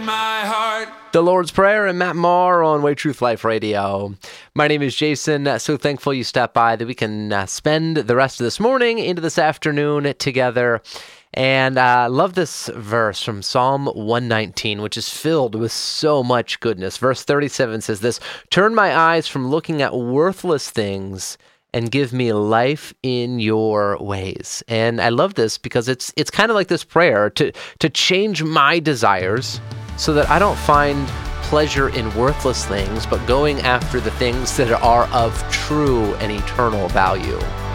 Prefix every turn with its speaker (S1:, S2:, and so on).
S1: My heart.
S2: The Lord's Prayer and Matt Maher on Way Truth Life Radio. My name is Jason. So thankful you stopped by that we can spend the rest of this morning into this afternoon together. And I love this verse from Psalm 119, which is filled with so much goodness. Verse 37 says this: "Turn my eyes from looking at worthless things and give me life in your ways." And I love this because it's kind of like this prayer to change my desires so that I don't find pleasure in worthless things, but going after the things that are of true and eternal value.